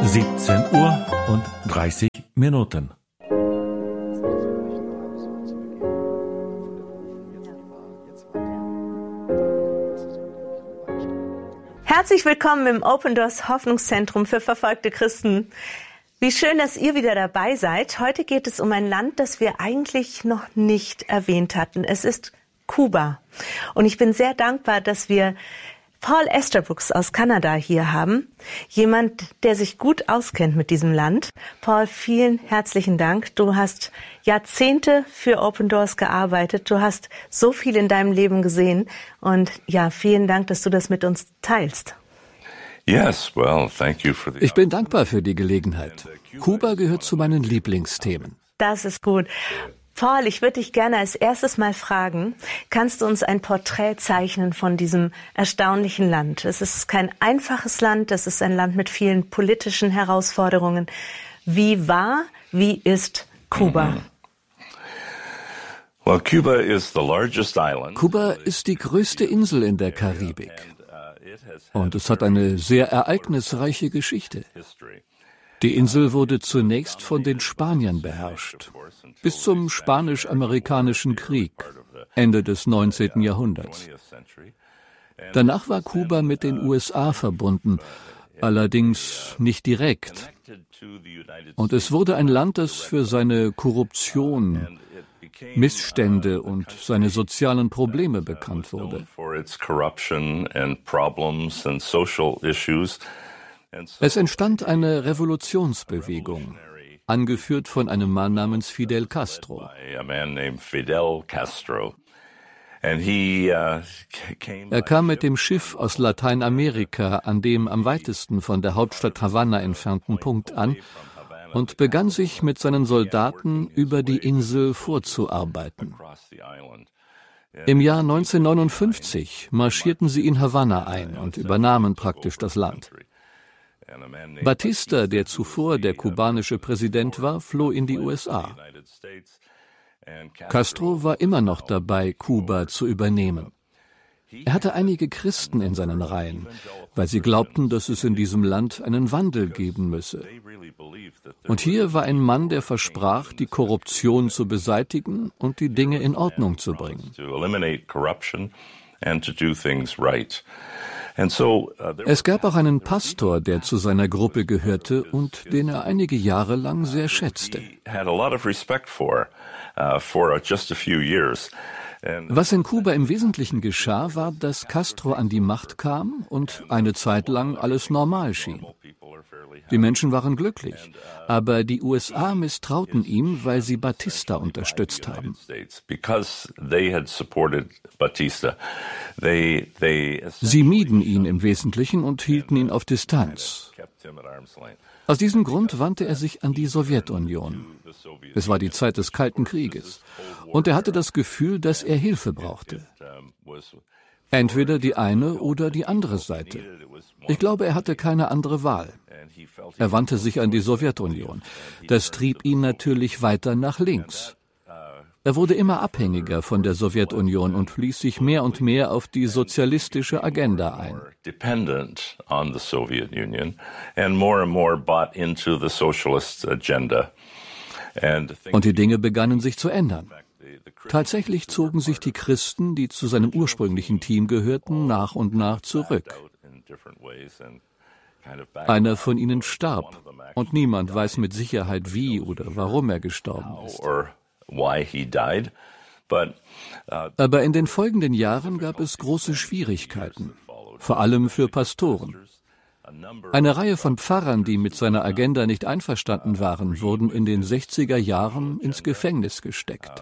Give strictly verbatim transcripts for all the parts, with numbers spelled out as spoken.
siebzehn Uhr und dreißig Minuten. Herzlich willkommen im Open Doors Hoffnungszentrum für verfolgte Christen. Wie schön, dass ihr wieder dabei seid. Heute geht es um ein Land, das wir eigentlich noch nicht erwähnt hatten. Es ist Kuba. Und ich bin sehr dankbar, dass wir Paul Esterbrooks aus Kanada hier haben. Jemand, der sich gut auskennt mit diesem Land. Paul, vielen herzlichen Dank. Du hast Jahrzehnte für Open Doors gearbeitet. Du hast so viel in deinem Leben gesehen. Und ja, vielen Dank, dass du das mit uns teilst. Yes, well, thank you for the Ich bin dankbar für die Gelegenheit. Kuba gehört zu meinen Lieblingsthemen. Das ist gut. Paul, ich würde dich gerne als erstes mal fragen, kannst du uns ein Porträt zeichnen von diesem erstaunlichen Land? Es ist kein einfaches Land, es ist ein Land mit vielen politischen Herausforderungen. Wie war, wie ist Kuba? Well, Cuba is the largest island. Kuba ist die größte Insel in der Karibik. Und es hat eine sehr ereignisreiche Geschichte. Die Insel wurde zunächst von den Spaniern beherrscht, bis zum Spanisch-Amerikanischen Krieg, Ende des neunzehnten Jahrhunderts. Danach war Kuba mit den U S A verbunden, allerdings nicht direkt. Und es wurde ein Land, das für seine Korruption, Missstände und seine sozialen Probleme bekannt wurde. Es entstand eine Revolutionsbewegung, angeführt von einem Mann namens Fidel Castro. Er kam mit dem Schiff aus Lateinamerika an dem am weitesten von der Hauptstadt Havanna entfernten Punkt an und begann sich mit seinen Soldaten über die Insel vorzuarbeiten. Im Jahr neunzehnhundertneunundfünfzig marschierten sie in Havanna ein und übernahmen praktisch das Land. Batista, der zuvor der kubanische Präsident war, floh in die U S A. Castro war immer noch dabei, Kuba zu übernehmen. Er hatte einige Christen in seinen Reihen, weil sie glaubten, dass es in diesem Land einen Wandel geben müsse. Und hier war ein Mann, der versprach, die Korruption zu beseitigen und die Dinge in Ordnung zu bringen. Es gab auch einen Pastor, der zu seiner Gruppe gehörte und den er einige Jahre lang sehr schätzte. Was in Kuba im Wesentlichen geschah, war, dass Castro an die Macht kam und eine Zeit lang alles normal schien. Die Menschen waren glücklich, aber die U S A misstrauten ihm, weil sie Batista unterstützt haben. Sie mieden ihn im Wesentlichen und hielten ihn auf Distanz. Aus diesem Grund wandte er sich an die Sowjetunion. Es war die Zeit des Kalten Krieges und er hatte das Gefühl, dass er Hilfe brauchte. Entweder die eine oder die andere Seite. Ich glaube, er hatte keine andere Wahl. Er wandte sich an die Sowjetunion. Das trieb ihn natürlich weiter nach links. Er wurde immer abhängiger von der Sowjetunion und ließ sich mehr und mehr auf die sozialistische Agenda ein. Und die Dinge begannen sich zu ändern. Tatsächlich zogen sich die Christen, die zu seinem ursprünglichen Team gehörten, nach und nach zurück. Einer von ihnen starb und niemand weiß mit Sicherheit, wie oder warum er gestorben ist. Aber in den folgenden Jahren gab es große Schwierigkeiten, vor allem für Pastoren. Eine Reihe von Pfarrern, die mit seiner Agenda nicht einverstanden waren, wurden in den sechziger Jahren ins Gefängnis gesteckt.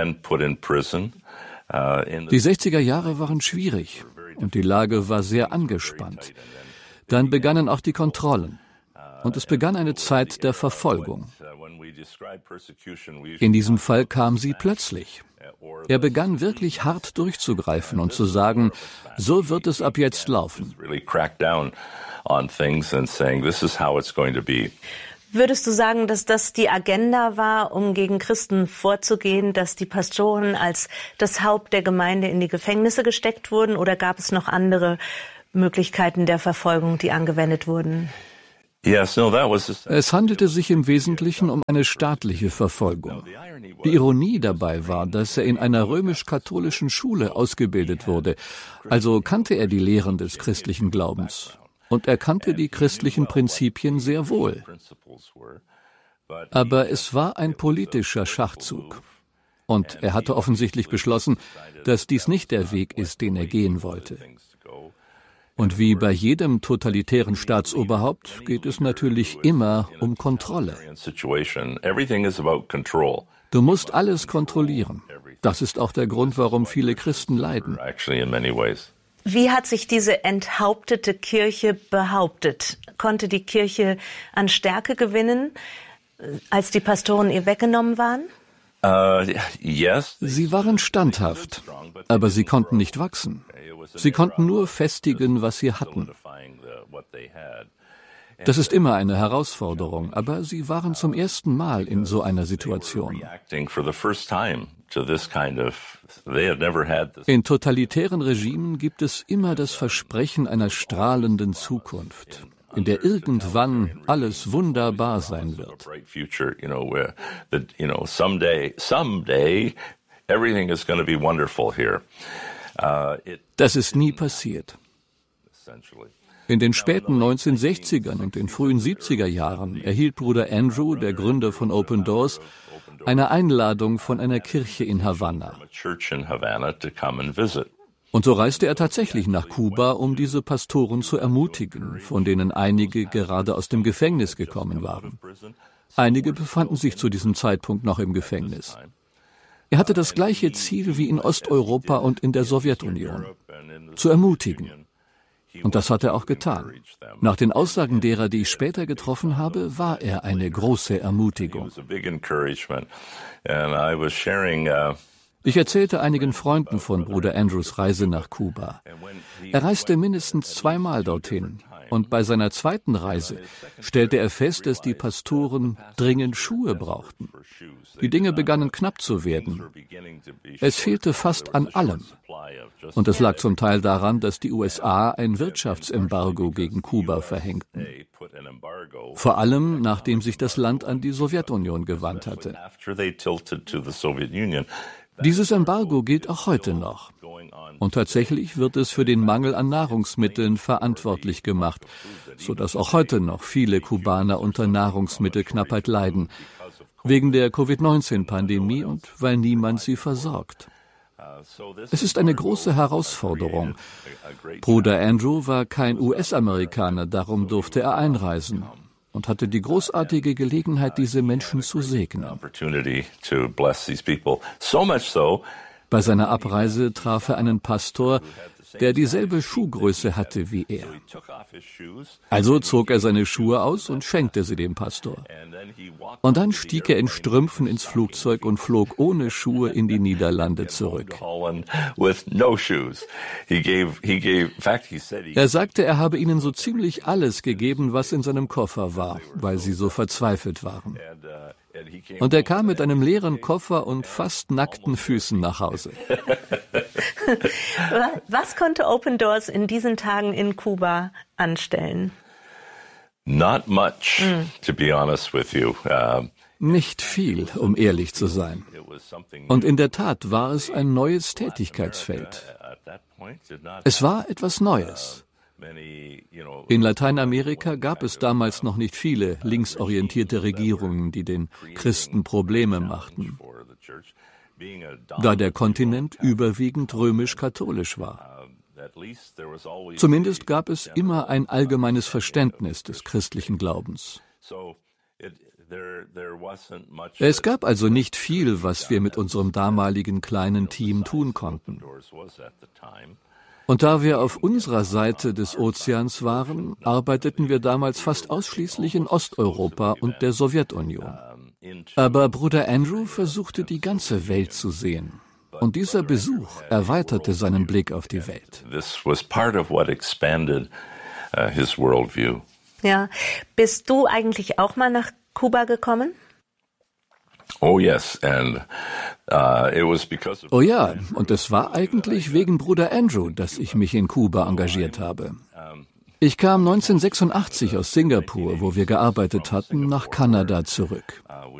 Die sechziger Jahre waren schwierig und die Lage war sehr angespannt. Dann begannen auch die Kontrollen und es begann eine Zeit der Verfolgung. In diesem Fall kam sie plötzlich. Er begann wirklich hart durchzugreifen und zu sagen, so wird es ab jetzt laufen. Würdest du sagen, dass das die Agenda war, um gegen Christen vorzugehen, dass die Pastoren als das Haupt der Gemeinde in die Gefängnisse gesteckt wurden, oder gab es noch andere Möglichkeiten der Verfolgung, die angewendet wurden? Es handelte sich im Wesentlichen um eine staatliche Verfolgung. Die Ironie dabei war, dass er in einer römisch-katholischen Schule ausgebildet wurde, also kannte er die Lehren des christlichen Glaubens. Und er kannte die christlichen Prinzipien sehr wohl. Aber es war ein politischer Schachzug. Und er hatte offensichtlich beschlossen, dass dies nicht der Weg ist, den er gehen wollte. Und wie bei jedem totalitären Staatsoberhaupt geht es natürlich immer um Kontrolle. Du musst alles kontrollieren. Das ist auch der Grund, warum viele Christen leiden. Wie hat sich diese enthauptete Kirche behauptet? Konnte die Kirche an Stärke gewinnen, als die Pastoren ihr weggenommen waren? Sie waren standhaft, aber sie konnten nicht wachsen. Sie konnten nur festigen, was sie hatten. Das ist immer eine Herausforderung, aber sie waren zum ersten Mal in so einer Situation. In totalitären Regimen gibt es immer das Versprechen einer strahlenden Zukunft, in der irgendwann alles wunderbar sein wird. Das ist nie passiert. In den späten neunzehnhundertsechzigern und den frühen siebziger Jahren erhielt Bruder Andrew, der Gründer von Open Doors, eine Einladung von einer Kirche in Havanna. Und so reiste er tatsächlich nach Kuba, um diese Pastoren zu ermutigen, von denen einige gerade aus dem Gefängnis gekommen waren. Einige befanden sich zu diesem Zeitpunkt noch im Gefängnis. Er hatte das gleiche Ziel wie in Osteuropa und in der Sowjetunion: zu ermutigen. Und das hat er auch getan. Nach den Aussagen derer, die ich später getroffen habe, war er eine große Ermutigung. Ich erzählte einigen Freunden von Bruder Andrews Reise nach Kuba. Er reiste mindestens zweimal dorthin. Und bei seiner zweiten Reise stellte er fest, dass die Pastoren dringend Schuhe brauchten. Die Dinge begannen knapp zu werden. Es fehlte fast an allem. Und es lag zum Teil daran, dass die U S A ein Wirtschaftsembargo gegen Kuba verhängten. Vor allem, nachdem sich das Land an die Sowjetunion gewandt hatte. Dieses Embargo gilt auch heute noch. Und tatsächlich wird es für den Mangel an Nahrungsmitteln verantwortlich gemacht, sodass auch heute noch viele Kubaner unter Nahrungsmittelknappheit leiden, wegen der Covid neunzehn Pandemie und weil niemand sie versorgt. Es ist eine große Herausforderung. Bruder Andrew war kein U S-Amerikaner, darum durfte er einreisen und hatte die großartige Gelegenheit, diese Menschen zu segnen. Bei seiner Abreise traf er einen Pastor, der dieselbe Schuhgröße hatte wie er. Also zog er seine Schuhe aus und schenkte sie dem Pastor. Und dann stieg er in Strümpfen ins Flugzeug und flog ohne Schuhe in die Niederlande zurück. Er sagte, er habe ihnen so ziemlich alles gegeben, was in seinem Koffer war, weil sie so verzweifelt waren. Und er kam mit einem leeren Koffer und fast nackten Füßen nach Hause. Was konnte Open Doors in diesen Tagen in Kuba anstellen? Not much, to be honest with you. Uh, Nicht viel, um ehrlich zu sein. Und in der Tat war es ein neues Tätigkeitsfeld. Es war etwas Neues. In Lateinamerika gab es damals noch nicht viele linksorientierte Regierungen, die den Christen Probleme machten, da der Kontinent überwiegend römisch-katholisch war. Zumindest gab es immer ein allgemeines Verständnis des christlichen Glaubens. Es gab also nicht viel, was wir mit unserem damaligen kleinen Team tun konnten. Und da wir auf unserer Seite des Ozeans waren, arbeiteten wir damals fast ausschließlich in Osteuropa und der Sowjetunion. Aber Bruder Andrew versuchte, die ganze Welt zu sehen. Und dieser Besuch erweiterte seinen Blick auf die Welt. Ja, bist du eigentlich auch mal nach Kuba gekommen? Oh yes, and uh, it was because of Oh ja, und es war eigentlich wegen Bruder Andrew, dass ich mich in Kuba engagiert habe. Ich kam neunzehnhundertsechsundachtzig aus Singapur, wo wir gearbeitet hatten, nach Kanada zurück.